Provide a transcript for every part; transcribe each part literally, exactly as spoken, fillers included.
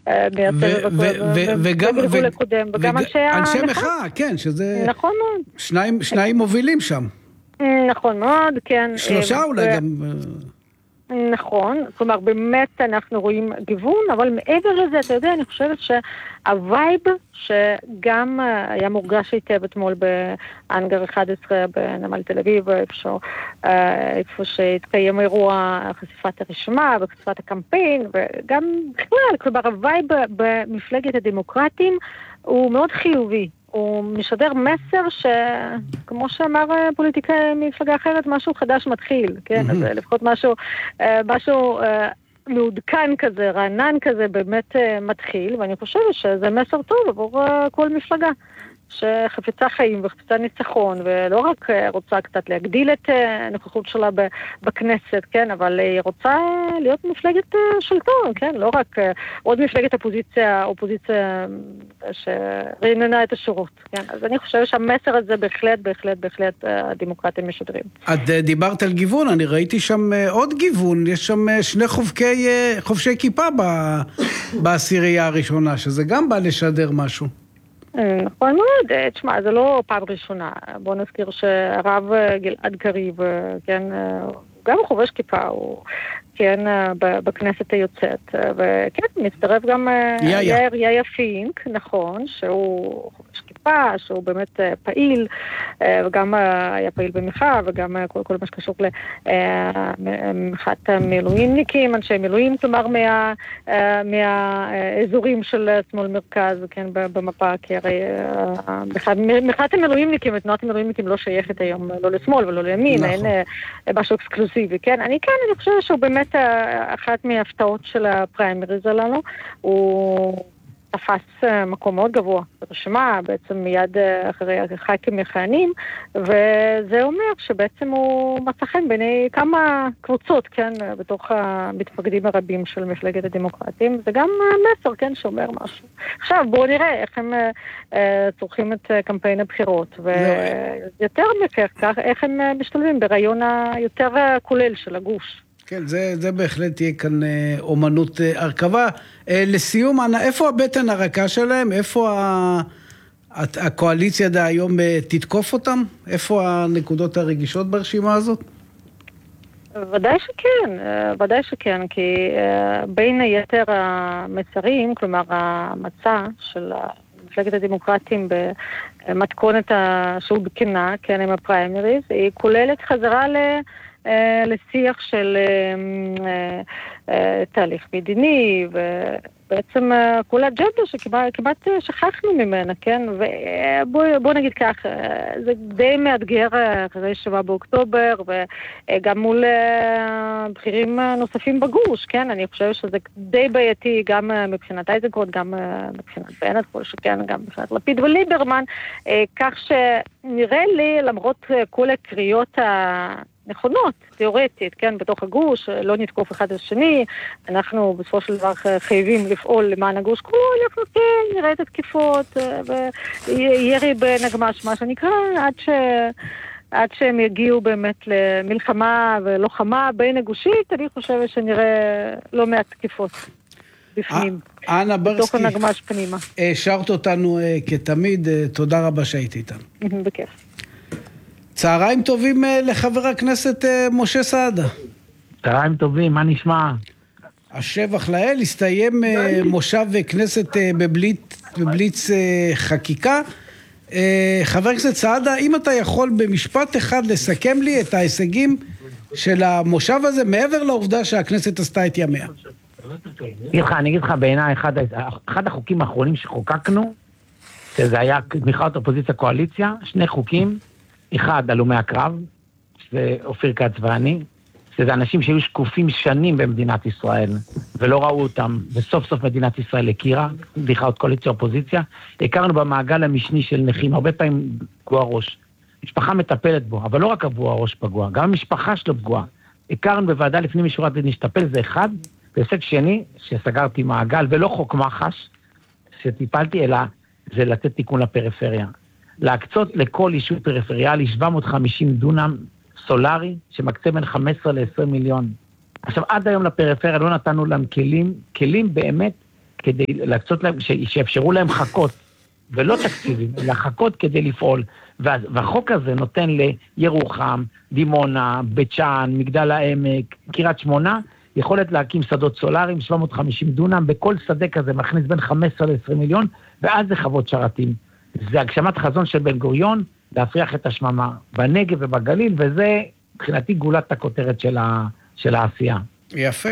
בגלגול הקודם, וגם אנשי אנשי מחאה, כן, שזה... נכון מאוד. שניים מובילים שם. נכון מאוד, כן. שלושה אולי גם... נכון, כלומר באמת אנחנו רואים גיוון, אבל מעבר לזה, אתה יודע, אני חושבת שהווייב שגם היה מורגש היטב אתמול באנגר אחת עשרה בנמל תל אביב, איפה, איפה שהתקיים אירוע חשיפת הרשימה וחשיפת הקמפיין, וגם בכלל, כלומר הווייב במפלגת הדמוקרטים הוא מאוד חיובי. הוא משדר מסר שכמו שאמר פוליטיקאי מפלגה אחרת, משהו חדש מתחיל, כן? אז לפחות משהו, משהו מעודכן כזה, רענן כזה, באמת מתחיל, ואני חושבת שזה מסר טוב עבור כל מפלגה. שחפצה חיים וחפצה ניצחון, ולא רק רוצה קצת להגדיל את הנוכחות שלה בכנסת, כן, אבל היא רוצה להיות מפלגת שלטון, כן, לא רק עוד מפלגת אופוזיציה, אופוזיציה שרעננה את השורות, כן, אז אני חושבת שהמסר הזה בהחלט, בהחלט, בהחלט הדמוקרטים משדרים. את דיברת על גיוון, אני ראיתי שם עוד גיוון, יש שם שני חובקי, חובשי כיפה בעשירייה הראשונה, שזה גם בא לשדר משהו. נכון מאוד, תשמע, זה לא פעם ראשונה. בוא נזכיר שהרב גלעד קריב, כן, גם הוא חובש כיפה, הוא כן בכנסת היוצאת, וכן, מצטרף גם יאיר יאיר פינק, נכון, שהוא חובש כיפה, שהוא באמת פעיל, וגם היה פעיל במחאה, וגם כל, כל מה שקשור למחאת המילואימניקים, אנשי מילואים, כלומר מה, מהאזורים של שמאל מרכז, כן, במפה, כי הרי מחאת המילואימניקים, תנועת המילואימניקים לא שייכת היום, לא לשמאל ולא לימין, אין משהו אקסקלוסיבי, כן, אני כן, אני חושבת שהוא באמת אחת מההפתעות של הפריימריז הללו, הוא תפס מקום מאוד גבוה ברשימה, בעצם מיד אחרי ח"כים מכהנים, וזה אומר שבעצם הוא מצא חן בעיני כמה קבוצות, כן, בתוך המתפקדים הרבים של מפלגת הדמוקרטים, זה גם מסר, כן, שאומר משהו. עכשיו בואו נראה איך הם צורכים את קמפיין הבחירות, ויותר מכך, איך הם משתלבים ברעיון היותר כולל של הגוש. כן, זה, זה בהחלט תהיה כאן אה, אומנות אה, הרכבה. אה, לסיום, אנה, איפה הבטן הרכה שלהם? איפה ה, הקואליציה דה היום אה, תתקוף אותם? איפה הנקודות הרגישות ברשימה הזאת? ודאי שכן, ודאי שכן, כי אה, בין היתר המסרים, כלומר המצע של מפלגת הדמוקרטים במתכונת שהודכנה, כן, עם הפריימריז, היא כוללת חזרה ל... לשיח של תהליך מדיני, ובעצם כל האג'נדה שכמעט שכחנו ממנה, כן? ובוא נגיד כך, זה די מאתגר אחרי שבעה באוקטובר, וגם מול בכירים נוספים בגוש, כן? אני חושבת שזה די בעייתי גם מבחינת איזנקוט, גם מבחינת בנט, כל שכן, גם מבחינת לפיד וליברמן, כך שנראה לי, למרות כל הקריאות ה... נכונות, תיאורטית, כן, בתוך הגוש, לא נתקוף אחד את השני, אנחנו בסופו של דבר חייבים לפעול למען הגוש, כולו, אנחנו כן, נראה את התקיפות, וירי בנגמש, מה שנקרא, עד ש... עד שהם יגיעו באמת למלחמה ולוחמה בין הגושית, אני חושבת שנראה לא מעט תקיפות בפנים. אנה ברסקי, בתוך הנגמש פנימה. שרת אותנו כתמיד, תודה רבה שהייתי איתנו. בכיף. צהריים טובים לחבר הכנסת משה סעדה. צהריים טובים, מה נשמע? השבח לאל, הסתיים מושב כנסת בבליץ, בבליץ חקיקה. חבר הכנסת סעדה, אם אתה יכול במשפט אחד לסכם לי את ההישגים של המושב הזה, מעבר לעובדה שהכנסת עשתה את ימיה. אני אגיד לך, בעיניי, אחד, אחד החוקים האחרונים שחוקקנו, שזה היה תמיכת אופוזיציה קואליציה, שני חוקים, אחד, הלומי הקרב, שזה אופיר כץ ואני, שזה אנשים שהיו שקופים שנים במדינת ישראל, ולא ראו אותם, וסוף סוף מדינת ישראל הכירה, תמיכת קואליציה אופוזיציה, הכרנו במעגל המשני של נכים, הרבה פעמים פגוע ראש. משפחה מטפלת בו, אבל לא רק פגוע ראש פגוע, גם המשפחה שלו פגועה. הכרנו בוועדה לפני משורת דין להשתפל, זה אחד, והישג שני, שסגרתי מעגל, ולא חוק מחש, שטיפלתי, אלא זה לתת תיקון לפריפריה. להקצות לכל יישוב פריפריאלי שבע מאות וחמישים דונם סולרי, שמקצה בין חמש עשרה לעשרים מיליון. עכשיו, עד היום לפריפריה לא נתנו להם כלים, כלים באמת כדי להקצות להם, שיאפשרו להם חכות, ולא תקציבים, אלא חכות כדי לפעול. והחוק הזה נותן לירוחם, דימונה, בית שאן, מגדל העמק, קריית שמונה, יכולת להקים שדות סולאריים, שבע מאות וחמישים דונם, בכל שדה כזה מכניס בין חמש עשרה ל-עשרים מיליון, ואז זה חוות שרתים. זה הגשמת חזון של בן גוריון, להפריח את השממה בנגב ובגליל, וזה מבחינתי גולת הכותרת של, ה, של העשייה. יפה.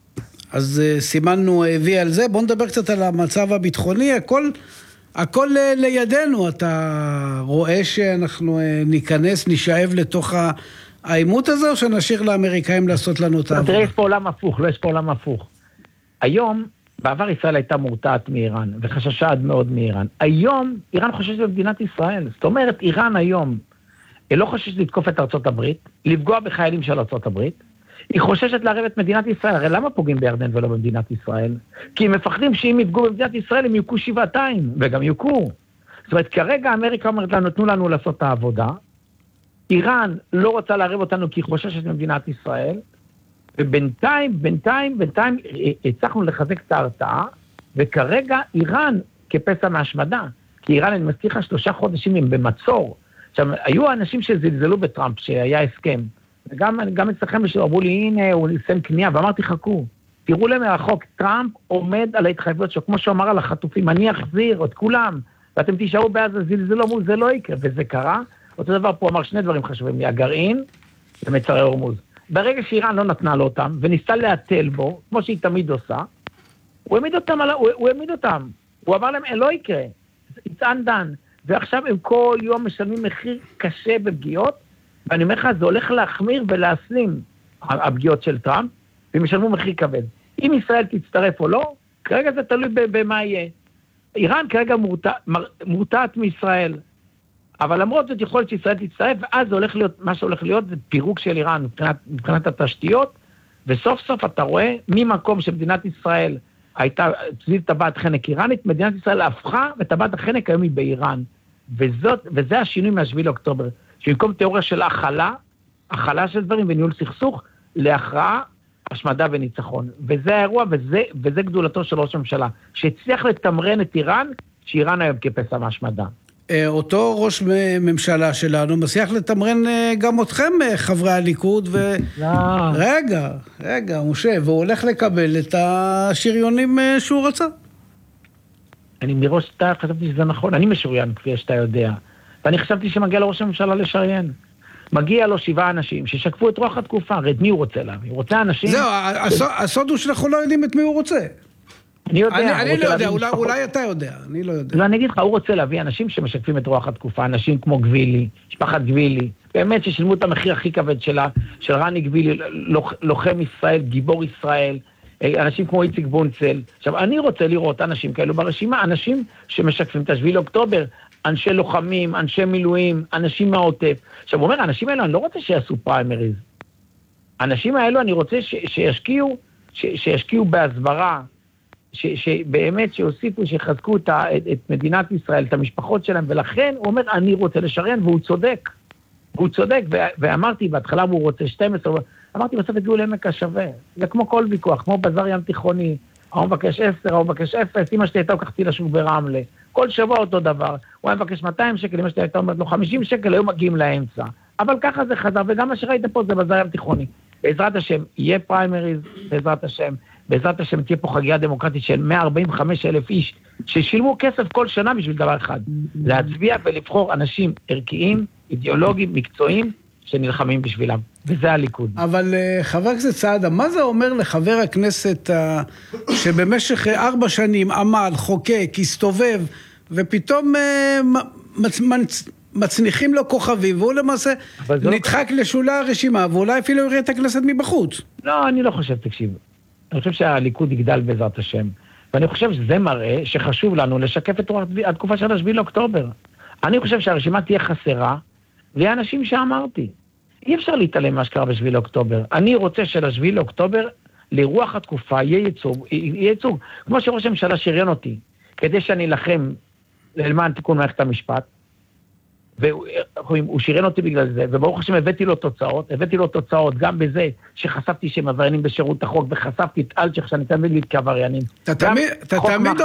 אז uh, סימנו וי על זה. בואו נדבר קצת על המצב הביטחוני. הכל, הכל uh, לידינו. אתה רואה שאנחנו uh, ניכנס, נשאב לתוך העימות הזה, או שנשאיר לאמריקאים לעשות לנו את העבודה? תראה, יש פה עולם הפוך, לא יש פה עולם הפוך. היום, בעבר ישראל הייתה מורתעת מאיראן, וחששה עד מאוד מאיראן. היום, איראן חוששת במדינת ישראל. זאת אומרת, איראן היום, היא לא חוששת לתקוף את ארצות הברית, לפגוע בחיילים של ארצות הברית, היא חוששת לערב את מדינת ישראל. הרי למה פוגעים בירדן ולא במדינת ישראל? כי הם מפחדים שאם יפגעו במדינת ישראל, הם יוכו שבעתיים, וגם יוכו. זאת אומרת, כרגע אמריקה אומרת לנו, תנו לנו לעשות את העבודה, איראן לא רוצה לערב אותנו כי היא חוששת במדינת ישראל, ובינתיים, בינתיים, בינתיים, הצלחנו לחזק את ההרתעה, וכרגע איראן כפסע מהשמדה, כי איראן, אני מזכיר לך, שלושה חודשים הם במצור. עכשיו, היו אנשים שזלזלו בטראמפ, שהיה הסכם, וגם גם אצלכם שאמרו לי, הנה, הוא ניסם קנייה, ואמרתי, חכו, תראו להם מהרחוק, טראמפ עומד על ההתחייבויות שלו, כמו שהוא אמר על החטופים, אני אחזיר את כולם, ואתם תשארו בעזה, זלזלו, אמרו, זה לא יקרה, וזה קרה. אותו דבר פה אמר שני דברים חשובים, מהגרעין ומצרי הורמוז. ברגע שאיראן לא נתנה לו אותם, וניסתה להטל בו, כמו שהיא תמיד עושה, הוא העמיד אותם, הוא, הוא העמיד אותם. הוא אמר להם, לא יקרה, it's undone. ועכשיו הם כל יום משלמים מחיר קשה בפגיעות, ואני אומר לך, זה הולך להחמיר ולהסלים הפגיעות של טראמפ, והם ישלמו מחיר כבד. אם ישראל תצטרף או לא, כרגע זה תלוי במה יהיה. איראן כרגע מורתע, מורתעת מישראל, אבל למרות זאת יכול להיות שישראל תצטרף, ואז זה הולך להיות, מה שהולך להיות זה פירוק של איראן מבחינת, מבחינת התשתיות, וסוף סוף אתה רואה ממקום שמדינת ישראל הייתה סביב טבעת חנק איראנית, מדינת ישראל הפכה וטבעת החנק היום היא באיראן, וזאת, וזה השינוי מהשביעי לאוקטובר, שבמקום תיאוריה של הכלה, הכלה של דברים וניהול סכסוך, להכרעה, השמדה וניצחון. וזה האירוע, וזה, וזה גדולתו של ראש הממשלה, שהצליח לתמרן את איראן, שאיראן היום כפסע מהשמדה. אותו ראש ממשלה שלנו מצליח לתמרן גם אתכם, חברי הליכוד, ו... לא. רגע, רגע, משה, והוא הולך לקבל את השריונים שהוא רצה. אני מראש חשבתי שזה נכון, אני משוריין, כפי שאתה יודע, ואני חשבתי שמגיע לראש הממשלה לשריין. מגיע לו שבעה אנשים ששקפו את רוח התקופה, הרי את מי הוא רוצה להביא? הוא רוצה אנשים... זהו, הסוד הוא שאנחנו לא יודעים את מי הוא רוצה. אני יודע. אני, אני לא יודע, אולי, אולי אתה יודע, אני לא יודע. לא, אני אגיד לך, הוא רוצה להביא אנשים שמשקפים את רוח התקופה, אנשים כמו גבילי, משפחת גבילי, באמת ששילמו את המחיר הכי כבד שלה, של רני גבילי, לוחם ישראל, גיבור ישראל, אנשים כמו איציק בונצל. עכשיו, אני רוצה לראות אנשים כאלו ברשימה, אנשים שמשקפים את השביעי לאוקטובר, אנשי לוחמים, אנשי מילואים, אנשים מהעוטף. עכשיו, הוא אומר, האנשים האלו, אני לא רוצה שיעשו פריימריז. האנשים האלו, אני רוצה ש, שישקיעו, ש, שישקיעו בהסברה, ש, שבאמת שיוסיפו, שיחזקו את, את, את מדינת ישראל, את המשפחות שלהם, ולכן הוא אומר, אני רוצה לשריין, והוא צודק. והוא צודק, ו, ואמרתי, בהתחלה הוא רוצה שתים עשרה, אמרתי, בסוף הגיעו לעמק השווה. זה כמו כל ויכוח, כמו בזר ים תיכוני, הוא מבקש עשר, הוא מבקש אפס, אמא שלי הייתה לקחתי לשוק ברמלה. כל שבוע אותו דבר, הוא היה מבקש מאתיים שקל, אמא שלי הייתה אומרת לו חמישים שקל, היו מגיעים לאמצע. אבל ככה זה חזר, וגם מה שראית פה זה בזר ים תיכוני. בעזרת השם, יהיה פריימריז, בעזרת השם, בעזרת השם תהיה פה חגייה דמוקרטית של מאה ארבעים וחמישה אלף איש, ששילמו כסף כל שנה בשביל דבר אחד, להצביע ולבחור אנשים ערכיים, אידיאולוגיים, מקצועיים, שנלחמים בשבילם. וזה הליכוד. אבל חבר הכנסת סעדה, מה זה אומר לחבר הכנסת שבמשך ארבע שנים עמל, חוקק, הסתובב, ופתאום מצניחים לו כוכבים, והוא למעשה נדחק לשולי הרשימה, ואולי אפילו יראה את הכנסת מבחוץ? לא, אני לא חושב, תקשיב. אני חושב שהליכוד יגדל בעזרת השם. ואני חושב שזה מראה שחשוב לנו לשקף את התקופה של השביעי לאוקטובר. אני חושב שהרשימה תהיה חסרה, ויהיה אנשים שאמרתי. אי אפשר להתעלם מה שקרה בשביעי לאוקטובר. אני רוצה שלשביעי לאוקטובר, לרוח התקופה, יהיה ייצוג, יהיה ייצוג. כמו שראש הממשלה שריין אותי, כדי שאני אלחם למען תיקון מערכת המשפט, והוא שירן אותי בגלל זה, וברוך השם הבאתי לו תוצאות, הבאתי לו תוצאות גם בזה שחשפתי שהם עבריינים בשירות החוק, וחשפתי את אלצ'ך שאני תמיד לי כעבריינים. אתה תמיד